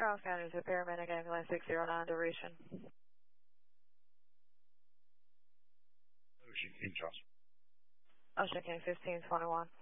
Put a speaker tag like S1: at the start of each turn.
S1: Charles County to paramedic ambulance 609 duration.
S2: Ocean King Charles.
S1: Ocean King 1521.